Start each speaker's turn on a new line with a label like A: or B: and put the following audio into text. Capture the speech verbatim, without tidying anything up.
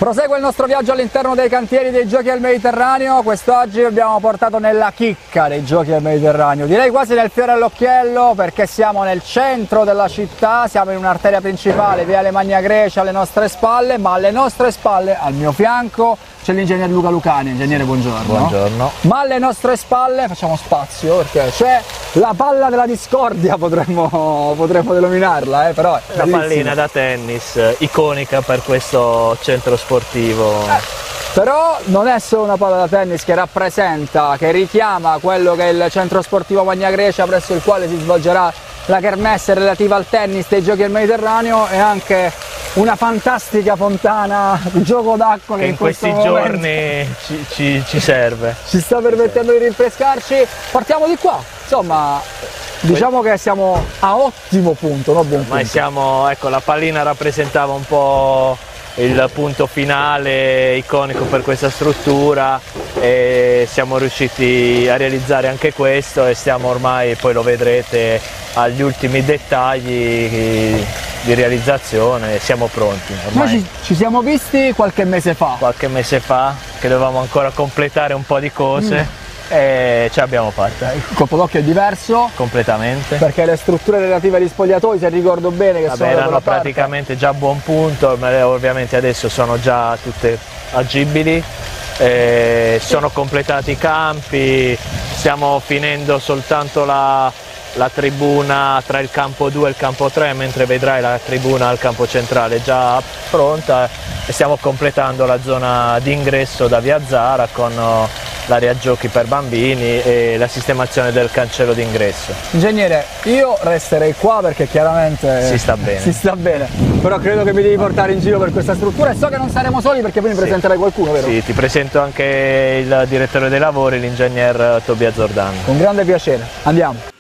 A: Prosegue il nostro viaggio all'interno dei cantieri dei Giochi del Mediterraneo. Quest'oggi vi abbiamo portato nella chicca dei Giochi del Mediterraneo, direi quasi nel fiore all'occhiello, perché siamo nel centro della città, siamo in un'arteria principale, Viale Magna Grecia alle nostre spalle, ma alle nostre spalle, al mio fianco, c'è l'ingegner Luca Lucani. Ingegnere, buongiorno.
B: Buongiorno.
A: Ma alle nostre spalle facciamo spazio perché c'è la palla della discordia, potremmo, potremmo denominarla, eh, però è
B: la
A: bellissima.
B: pallina da tennis, iconica per questo centro sportivo.
A: Eh. Però non è solo una palla da tennis che rappresenta, che richiama quello che è il centro sportivo Magna Grecia, presso il quale si svolgerà la kermesse relativa al tennis dei Giochi del Mediterraneo, è anche una fantastica fontana di gioco d'acqua che,
B: che in, in questi giorni ci, ci, ci serve.
A: Ci sta permettendo di rinfrescarci. Partiamo di qua, insomma, diciamo che siamo a ottimo punto, no? Buon punto.
B: Ma siamo, ecco, la pallina rappresentava un po' il punto finale iconico per questa struttura e siamo riusciti a realizzare anche questo e stiamo ormai, poi lo vedrete, agli ultimi dettagli di realizzazione, siamo pronti ormai.
A: Noi ci, ci siamo visti qualche mese fa
B: qualche mese fa che dovevamo ancora completare un po' di cose mm. e ce l'abbiamo fatta.
A: Il colpo d'occhio è diverso
B: completamente,
A: perché le strutture relative agli spogliatoi, se ricordo bene, che
B: Vabbè,
A: sono
B: erano praticamente già a buon punto, ma ovviamente adesso sono già tutte agibili. Eh, sono completati i campi, stiamo finendo soltanto la, la tribuna tra il campo due e il campo tre, mentre vedrai la tribuna al campo centrale già pronta, e stiamo completando la zona d'ingresso da via Zara con l'area giochi per bambini e la sistemazione del cancello d'ingresso.
A: Ingegnere, io resterei qua perché chiaramente
B: si sta bene,
A: si sta bene, però credo che mi devi portare in giro per questa struttura e so che non saremo soli perché poi mi sì. presenterai qualcuno, vero?
B: Sì, ti presento anche il direttore dei lavori, l'ingegner Tobia Zordano.
A: Con grande piacere, andiamo.